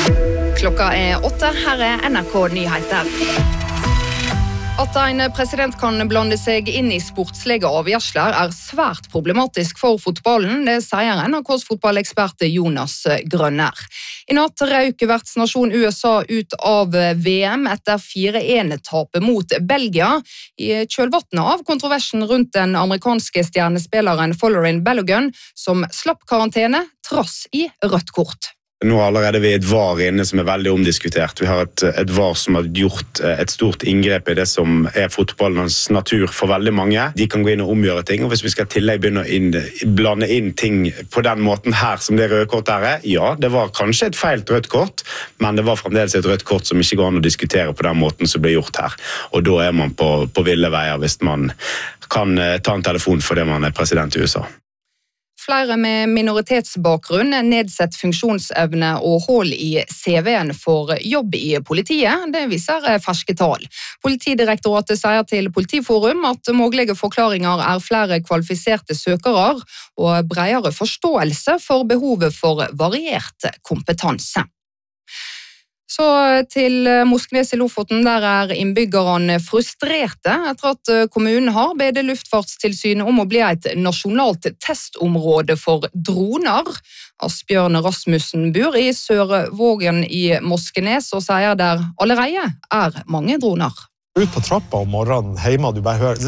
Klokka 8, her NRK Nyheter. At en president kan blande seg inn i sportslige avgjørelser svært problematisk for fotballen, det sier NRKs fotballekspert Jonas Grønner. I natt røk vertsnasjon USA ut av VM etter 4-1-tapet mot Belgia, i kjølvannet av kontroversen rundt den amerikanske stjernespilleren Folarin Balogun, som slapp karantene trass i rødt kort. Nå allerede vi et VAR inne som veldig omdiskutert. Vi har et VAR som har gjort et stort inngrep i det som fotballens natur for veldig mange. De kan gå inn og omgjøre ting, og hvis vi skal tillegg begynne å blande inn ting på den måten her som det røde kort ja, det var kanskje et feilt rødt kort, men det var fremdeles et rødt kort som ikke går an å diskutere på den måten som ble gjort her. Og da man på ville veier hvis man kan ta en telefon fordi man president i USA. Flere med minoritetsbakgrunn, nedsett funksjonsevne og hull i CV-en for jobb i politiet, det viser ferske tall. Politidirektoratet sier til Politiforum at mulige forklaringer flere kvalifiserte søkere og bredere forståelse for behovet for variert kompetanse. Så til Moskenes i Lofoten, der innbyggerne frustrerte etter at kommunen har bedt Luftfartstilsynet om å bli et nasjonalt testområde for droner. Asbjørn Rasmussen bor i Sørvågen i Moskenes og sier der allerede mange droner. Ut på trappa om morgenen, hjemme, du bare hører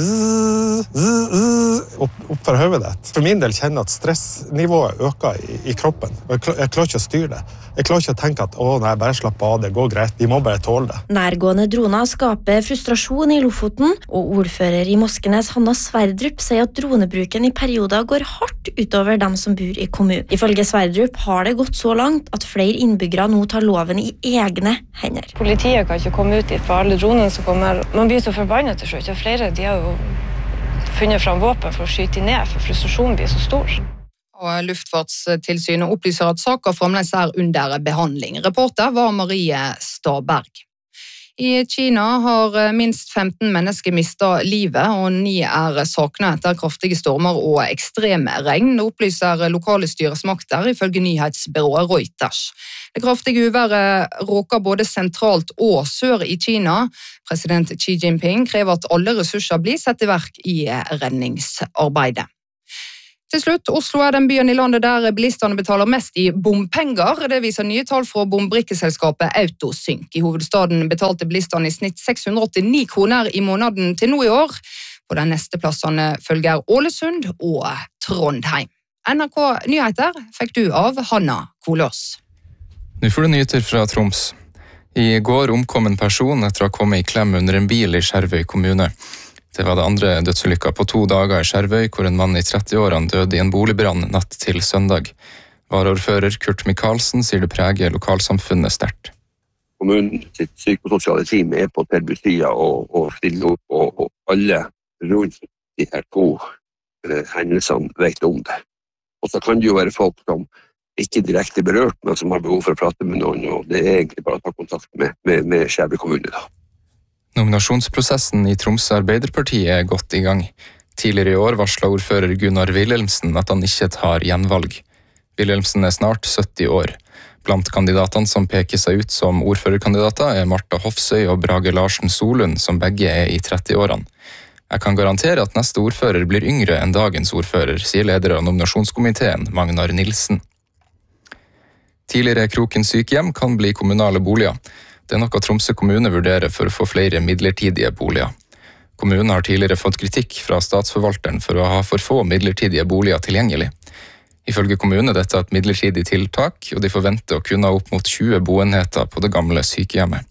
opp for hodet ditt. For min del kjenner jeg at stressnivået øker i kroppen. Jeg klarer ikke å styre det. Jeg klarer ikke å tenke at nei, bare slapp av, det går greit. Vi må bare tåle det. Nærgående droner skaper frustrasjon i Lofoten, og ordfører i Moskenes Hanna Sverdrup sier at dronebruken i perioder går hardt utover dem som bor i kommunen. Ifølge Sverdrup har det gått så langt at flere innbyggere nå tar loven i egne hender. Politiet kan ikke komme ut dit for alle dronene som kommer. Man blir så forbannet til slutt, og flere de har jo funnet fram våpen for å skyte ned, for frustrasjonen blir så stor. Og Luftfartstilsynet opplyser at saken fremdeles under behandling. Reporter var Marie Staberg. I Kina har minst 15 mennesker mistet livet, og 9 savnet etter kraftige stormer og ekstreme regn, opplyser lokale styresmakter ifølge nyhetsbyrået Reuters. Det kraftige uværet råker både sentralt og sør i Kina. President Xi Jinping krever at alle ressurser blir satt i verk i redningsarbeidet. Til slutt, Oslo den byen i landet der bilistene betaler mest i bompenger. Det viser nye tall fra bombrikkeselskapet Autosynk. I hovedstaden betalte bilistene i snitt 689 kroner i måneden til nå i år. På de neste plassene følger Ålesund og Trondheim. NRK Nyheter fikk du av Hanna Kolås. Nå får du nyheter fra Troms. I går omkom en person etter å ha kommet i klem under en bil i Skjervøy kommune. Det var det andre dødsulykka på 2 dager i Skjervøy, hvor en mann i 30-årene døde i en boligbrann natt til søndag. Varaordfører Kurt Michaelsen sier det preger lokalsamfunnet sterkt. Kommunen sitt psykososiale team på tilbudssida og stiller opp, og alle rundt de her 2 hendelsene vet om det. Og så kan det jo være folk som ikke direkte berørt, men som har behov for å prate med noen, og det egentlig bare å ta kontakt med Skjervøy kommune da. Nominasjonsprosessen i Troms Arbeiderparti godt i gang. Tidligere i år varslet ordfører Gunnar Wilhelmsen at han ikke tar gjenvalg. Wilhelmsen snart 70 år. Blant kandidatene som peker seg ut som ordførerkandidater Marta Hofsøy og Brage Larsen Solund, som begge i 30-årene. Jeg kan garantere at neste ordfører blir yngre enn dagens ordfører, sier leder av nominasjonskomiteen, Magnar Nilsen. Tidligere Kroken sykehjem kan bli kommunale boliger. Det noe Tromsø kommune vurderer for å få flere midlertidige boliger. Kommunen har tidligere fått kritikk fra statsforvalteren for å ha for få midlertidige boliger tilgjengelig. Ifølge kommunen dette et midlertidig tiltak, og de forventer å kunne ha opp mot 20 boenheter på det gamle sykehjemmet.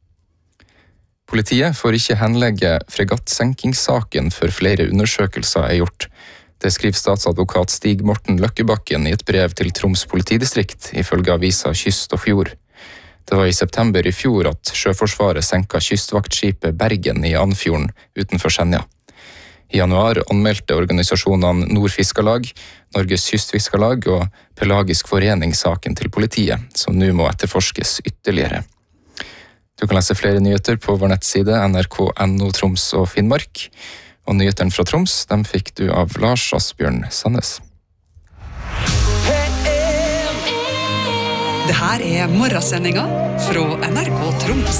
Politiet får ikke henlegge fregattsenkingssaken før flere undersøkelser gjort. Det skriver statsadvokat Stig Morten Løkkebakken i et brev til Troms politidistrikt, ifølge avisa Kyst og Fjord. Det var i september i fjor at Sjøforsvaret senket kystvaktskipet Bergen i Andfjorden utenfor Senja. I januar anmeldte organisasjonene Nordfiskarlag, Norges Kystfiskarlag og Pelagisk Forening saken til politiet, som nå må etterforskes ytterligere. Du kan lese flere nyheter på vår nettside nrk.no Troms og Finnmark, og nyhetene fra Troms dem fikk du av Lars Asbjørn Sandnes. Det her morgensendinga fra NRK Troms.